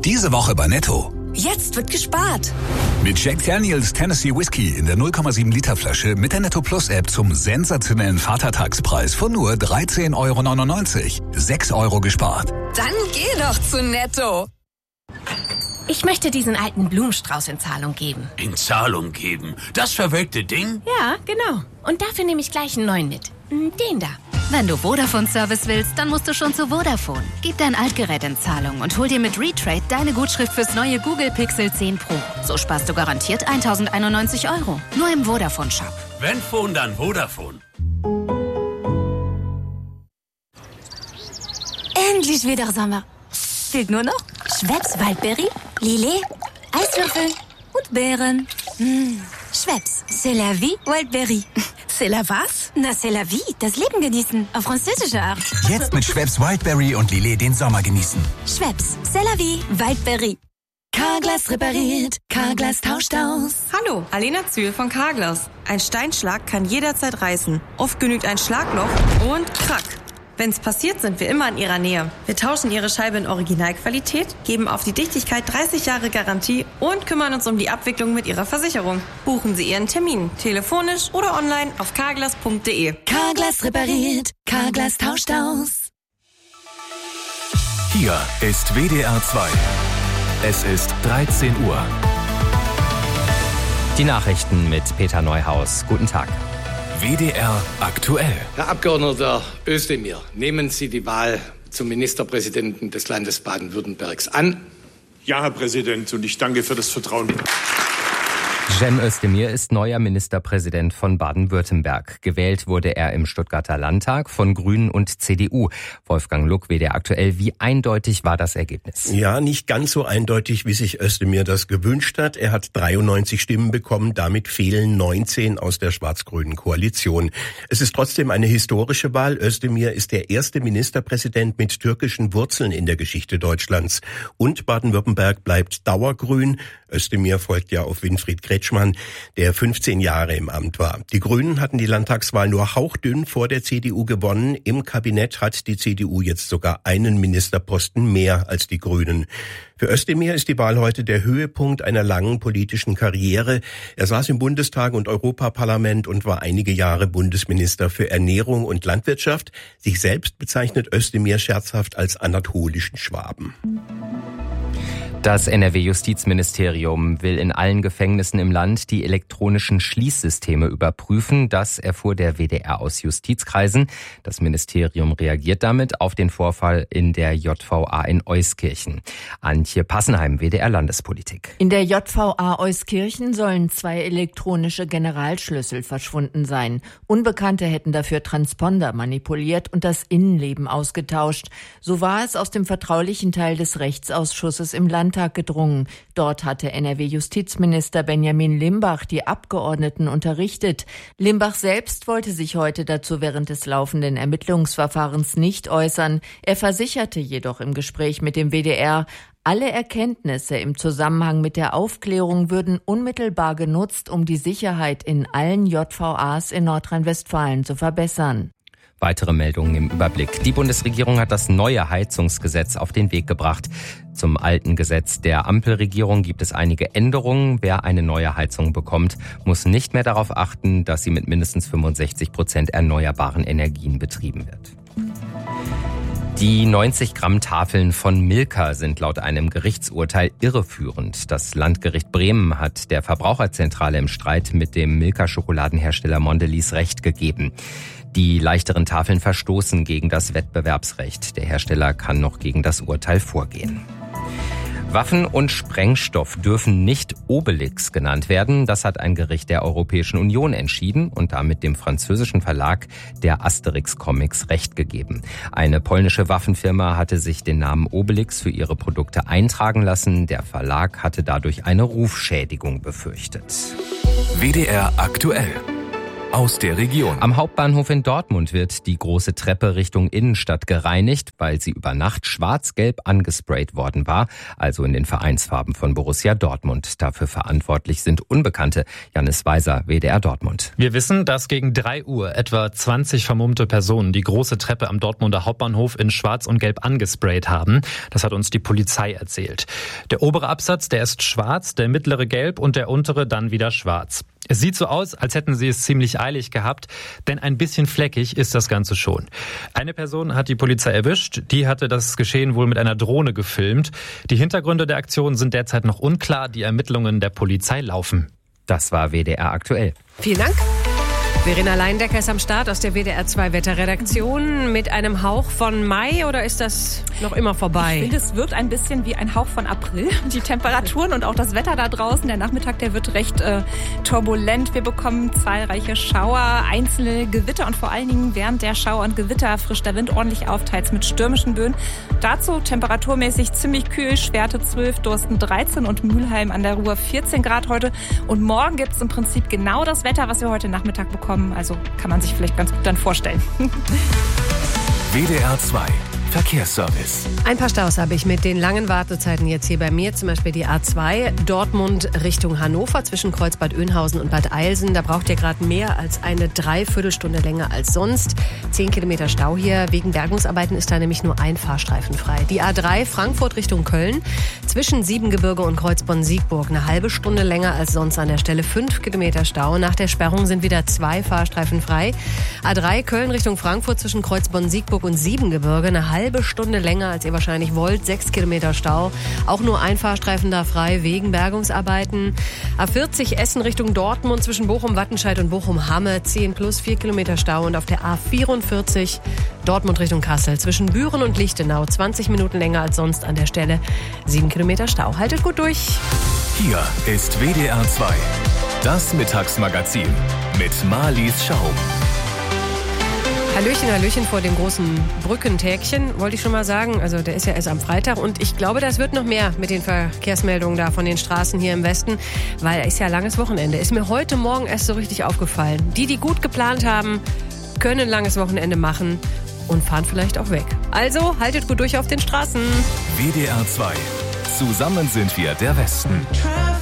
Diese Woche bei Netto. Jetzt wird gespart. Mit Jack Daniels Tennessee Whiskey in der 0,7 Liter Flasche mit der Netto Plus App zum sensationellen Vatertagspreis von nur 13,99 €. 6 € gespart. Dann geh doch zu Netto. Ich möchte diesen alten Blumenstrauß in Zahlung geben. In Zahlung geben? Das verwelkte Ding? Ja, genau. Und dafür nehme ich gleich einen neuen mit. Den da. Wenn du Vodafone-Service willst, dann musst du schon zu Vodafone. Gib dein Altgerät in Zahlung und hol dir mit Retrade deine Gutschrift fürs neue Google Pixel 10 Pro. So sparst du garantiert 1.091 €. Nur im Vodafone-Shop. Wenn Phone, dann Vodafone. Endlich wieder Sommer. Fehlt nur noch Schweppes Waldbeere, Lillet, Eiswürfel und Beeren. Schweppes, c'est la vie, Wildberry. C'est la was? Na, c'est la vie, das Leben genießen, auf französische Art. Jetzt mit Schweppes Wildberry und Lillet den Sommer genießen. Schweppes, c'est la vie, Wildberry. Carglass repariert, Carglass tauscht aus. Hallo, Alena Zühl von Carglass. Ein Steinschlag kann jederzeit reißen. Oft genügt ein Schlagloch und krack. Wenn's passiert, sind wir immer in Ihrer Nähe. Wir tauschen Ihre Scheibe in Originalqualität, geben auf die Dichtigkeit 30 Jahre Garantie und kümmern uns um die Abwicklung mit Ihrer Versicherung. Buchen Sie Ihren Termin, telefonisch oder online auf carglass.de. Carglass repariert, Carglass tauscht aus. Hier ist WDR 2. Es ist 13 Uhr. Die Nachrichten mit Peter Neuhaus. Guten Tag. WDR aktuell. Herr Abgeordneter Özdemir, nehmen Sie die Wahl zum Ministerpräsidenten des Landes Baden-Württembergs an? Ja, Herr Präsident, und ich danke für das Vertrauen. Cem Özdemir ist neuer Ministerpräsident von Baden-Württemberg. Gewählt wurde er im Stuttgarter Landtag von Grünen und CDU. Wolfgang Luck, WDR aktuell. Wie eindeutig war das Ergebnis? Ja, nicht ganz so eindeutig, wie sich Özdemir das gewünscht hat. Er hat 93 Stimmen bekommen, damit fehlen 19 aus der schwarz-grünen Koalition. Es ist trotzdem eine historische Wahl. Özdemir ist der erste Ministerpräsident mit türkischen Wurzeln in der Geschichte Deutschlands. Und Baden-Württemberg bleibt dauergrün. Özdemir folgt ja auf Winfried Kretschmann, der 15 Jahre im Amt war. Die Grünen hatten die Landtagswahl nur hauchdünn vor der CDU gewonnen. Im Kabinett hat die CDU jetzt sogar einen Ministerposten mehr als die Grünen. Für Özdemir ist die Wahl heute der Höhepunkt einer langen politischen Karriere. Er saß im Bundestag und Europaparlament und war einige Jahre Bundesminister für Ernährung und Landwirtschaft. Sich selbst bezeichnet Özdemir scherzhaft als anatolischen Schwaben. Das NRW-Justizministerium will in allen Gefängnissen im Land die elektronischen Schließsysteme überprüfen. Das erfuhr der WDR aus Justizkreisen. Das Ministerium reagiert damit auf den Vorfall in der JVA in Euskirchen. Antje Passenheim, WDR Landespolitik. In der JVA Euskirchen sollen 2 elektronische Generalschlüssel verschwunden sein. Unbekannte hätten dafür Transponder manipuliert und das Innenleben ausgetauscht. So war es aus dem vertraulichen Teil des Rechtsausschusses im Landtag gedrungen. Dort hatte NRW-Justizminister Benjamin Limbach die Abgeordneten unterrichtet. Limbach selbst wollte sich heute dazu während des laufenden Ermittlungsverfahrens nicht äußern. Er versicherte jedoch im Gespräch mit dem WDR, alle Erkenntnisse im Zusammenhang mit der Aufklärung würden unmittelbar genutzt, um die Sicherheit in allen JVAs in Nordrhein-Westfalen zu verbessern. Weitere Meldungen im Überblick. Die Bundesregierung hat das neue Heizungsgesetz auf den Weg gebracht. Zum alten Gesetz der Ampelregierung gibt es einige Änderungen. Wer eine neue Heizung bekommt, muss nicht mehr darauf achten, dass sie mit mindestens 65% erneuerbaren Energien betrieben wird. Die 90 Gramm Tafeln von Milka sind laut einem Gerichtsurteil irreführend. Das Landgericht Bremen hat der Verbraucherzentrale im Streit mit dem Milka-Schokoladenhersteller Mondelez Recht gegeben. Die leichteren Tafeln verstoßen gegen das Wettbewerbsrecht. Der Hersteller kann noch gegen das Urteil vorgehen. Waffen und Sprengstoff dürfen nicht Obelix genannt werden. Das hat ein Gericht der Europäischen Union entschieden und damit dem französischen Verlag der Asterix Comics Recht gegeben. Eine polnische Waffenfirma hatte sich den Namen Obelix für ihre Produkte eintragen lassen. Der Verlag hatte dadurch eine Rufschädigung befürchtet. WDR aktuell. aus der Region. Am Hauptbahnhof in Dortmund wird die große Treppe Richtung Innenstadt gereinigt, weil sie über Nacht schwarz-gelb angesprayt worden war, also in den Vereinsfarben von Borussia Dortmund. Dafür verantwortlich sind Unbekannte. Janis Weiser, WDR Dortmund. Wir wissen, dass gegen 3 Uhr etwa 20 vermummte Personen die große Treppe am Dortmunder Hauptbahnhof in schwarz und gelb angesprayt haben. Das hat uns die Polizei erzählt. Der obere Absatz, der ist schwarz, der mittlere gelb und der untere dann wieder schwarz. Es sieht so aus, als hätten sie es ziemlich eilig gehabt, denn ein bisschen fleckig ist das Ganze schon. Eine Person hat die Polizei erwischt, die hatte das Geschehen wohl mit einer Drohne gefilmt. Die Hintergründe der Aktion sind derzeit noch unklar, die Ermittlungen der Polizei laufen. Das war WDR aktuell. Vielen Dank. Verena Leindecker ist am Start aus der WDR 2 Wetterredaktion mit einem Hauch von Mai, oder ist das noch immer vorbei? Ich finde, es wirkt ein bisschen wie ein Hauch von April. Die Temperaturen und auch das Wetter da draußen, der Nachmittag, der wird recht turbulent. Wir bekommen zahlreiche Schauer, einzelne Gewitter und vor allen Dingen während der Schauer und Gewitter frischt der Wind ordentlich auf, teils mit stürmischen Böen. Dazu temperaturmäßig ziemlich kühl, Schwerte 12, Dorsten 13 und Mülheim an der Ruhr 14 Grad heute. Und morgen gibt es im Prinzip genau das Wetter, was wir heute Nachmittag bekommen. Also kann man sich vielleicht ganz gut dann vorstellen. WDR 2 Verkehrsservice. Ein paar Staus habe ich mit den langen Wartezeiten jetzt hier bei mir. Zum Beispiel die A2 Dortmund Richtung Hannover zwischen Kreuzbad Oeynhausen und Bad Eilsen. Da braucht ihr gerade mehr als eine Dreiviertelstunde länger als sonst. 10 Kilometer Stau hier. Wegen Bergungsarbeiten ist da nämlich nur ein Fahrstreifen frei. Die A3 Frankfurt Richtung Köln zwischen Siebengebirge und Kreuzbonn-Siegburg. Eine halbe Stunde länger als sonst an der Stelle. 5 Kilometer Stau. Nach der Sperrung sind wieder 2 Fahrstreifen frei. A3 Köln Richtung Frankfurt zwischen Kreuzbonn-Siegburg und Siebengebirge. Eine halbe Stunde länger, als ihr wahrscheinlich wollt. 6 Kilometer Stau. Auch nur ein Fahrstreifen da frei wegen Bergungsarbeiten. A40 Essen Richtung Dortmund zwischen Bochum-Wattenscheid und Bochum-Hamme. 10 plus 4 Kilometer Stau. Und auf der A44 Dortmund Richtung Kassel zwischen Büren und Lichtenau. 20 Minuten länger als sonst an der Stelle. 7 Kilometer Stau. Haltet gut durch. Hier ist WDR 2. Das Mittagsmagazin mit Marlies Schaum. Hallöchen, Hallöchen vor dem großen Brückentägchen, wollte ich schon mal sagen. Also der ist ja erst am Freitag und ich glaube, das wird noch mehr mit den Verkehrsmeldungen da von den Straßen hier im Westen, weil es ist ja langes Wochenende. Ist mir heute Morgen erst so richtig aufgefallen. Die gut geplant haben, können ein langes Wochenende machen und fahren vielleicht auch weg. Also haltet gut durch auf den Straßen. WDR 2. Zusammen sind wir der Westen.